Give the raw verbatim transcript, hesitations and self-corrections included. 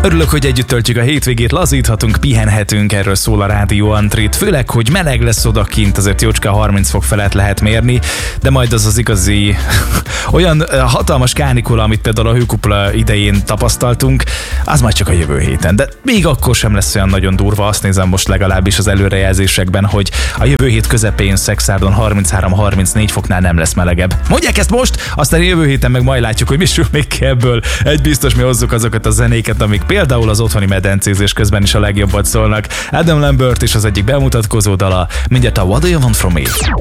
Örülök, hogy együtt töltjük a hétvégét, lazíthatunk, pihenhetünk, erről szól a Rádió Antrit. Főleg, hogy meleg lesz odakint, azért jócska harminc fok felett lehet mérni, de majd az az igazi olyan hatalmas kánikula, amit például a hőkupola idején tapasztaltunk, az majd csak a jövő héten. De még akkor sem lesz olyan nagyon durva, azt nézem most legalábbis az előrejelzésekben, hogy a jövő hét közepén Szekszárdon harminchárom harmincnégy foknál nem lesz melegebb. Mondják ezt most, aztán jövő héten meg majd látjuk, hogy mi sül még ki ebből. Egy biztos, mi hozzuk azokat a zenéket, amik például az otthoni medencézés közben is a legjobbat szólnak. Adam Lambert is az egyik bemutatkozó dala, mindjárt a What Do You Want From Me?